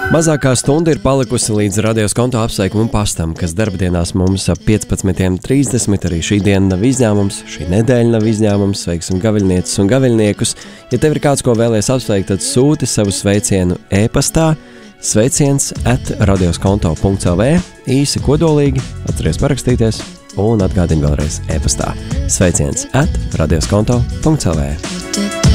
Mazākā stunda ir palikusi līdz radios konto apsveikumu pastam, kas darbdienās mums ap 15:30. Arī šī diena nav izņēmums, šī nedēļa nav izņēmums. Sveiksim gaviļnieces un gaviļniekus. Ja tev ir kāds, ko vēlies apsveikt, tad sūti savu sveicienu e-pastā sveiciens@radioskonto.lv. Īsi kodolīgi, atceries parakstīties un atgādini vēlreiz e-pastā sveiciens@radioskonto.lv.